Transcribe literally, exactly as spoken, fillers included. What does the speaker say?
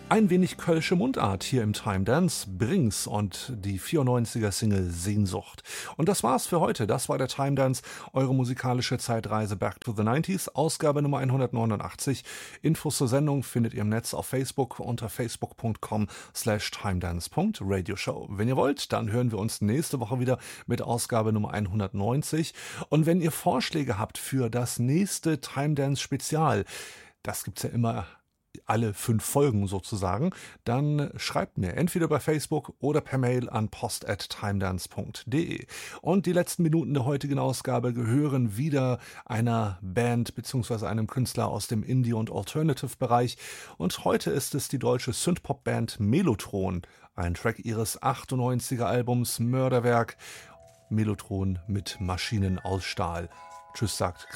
Ein wenig kölsche Mundart hier im Time Dance, Brings und die vierundneunziger-Single Sehnsucht. Und das war's für heute. Das war der Time Dance, eure musikalische Zeitreise Back to the neunziger, Ausgabe Nummer hundertneunundachtzig. Infos zur Sendung findet ihr im Netz auf Facebook unter facebook.com slash timedance.radioshow. Wenn ihr wollt, dann hören wir uns nächste Woche wieder mit Ausgabe Nummer hundertneunzig. Und wenn ihr Vorschläge habt für das nächste Time Dance Spezial, das gibt's ja immer alle fünf Folgen sozusagen, dann schreibt mir entweder bei Facebook oder per Mail an post at timedance punkt de. Und die letzten Minuten der heutigen Ausgabe gehören wieder einer Band bzw. einem Künstler aus dem Indie- und Alternative-Bereich. Und heute ist es die deutsche Synthpop-Band Mellotron, ein Track ihres achtundneunziger-Albums Mörderwerk. Mellotron mit Maschinen aus Stahl. Tschüss, sagt